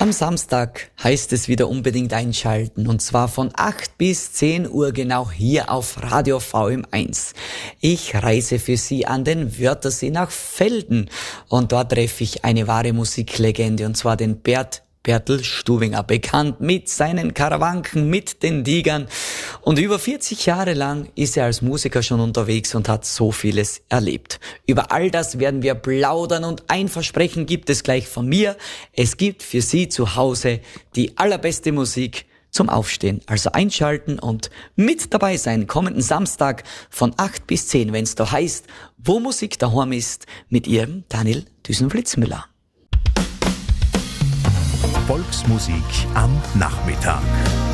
Am Samstag heißt es wieder unbedingt einschalten, und zwar von 8 bis 10 Uhr genau hier auf Radio VM1. Ich reise für Sie an den Wörthersee nach Velden und dort treffe ich eine wahre Musiklegende, und zwar den Bertel Stubinger, bekannt mit seinen Karawanken, mit den Tigern, und über 40 Jahre lang ist er als Musiker schon unterwegs und hat so vieles erlebt. Über all das werden wir plaudern, und ein Versprechen gibt es gleich von mir: es gibt für Sie zu Hause die allerbeste Musik zum Aufstehen. Also einschalten und mit dabei sein kommenden Samstag von 8 bis 10, wenn es da heißt, wo Musik daheim ist, mit Ihrem Daniel Düsenflitzmüller. Volksmusik am Nachmittag.